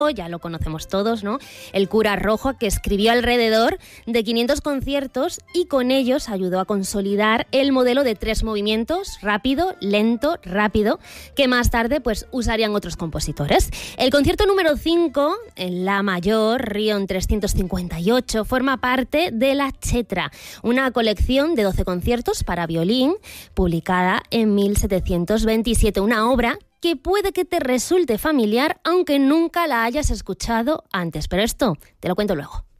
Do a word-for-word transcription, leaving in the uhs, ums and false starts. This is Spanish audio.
ya lo conocemos todos, ¿no? El cura Rojo, que escribió alrededor de quinientos conciertos y con ellos ayudó a consolidar el modelo de tres movimientos, rápido, lento, rápido, que más tarde pues usarían otros compositores. El concierto número cinco, en La mayor, Rion trescientos cincuenta y ocho, forma parte de la Chetra, una colección de doce conciertos para violín, publicada en mil setecientos veintisiete, una obra que puede que te resulte familiar aunque nunca la hayas escuchado antes. Pero esto te lo cuento luego.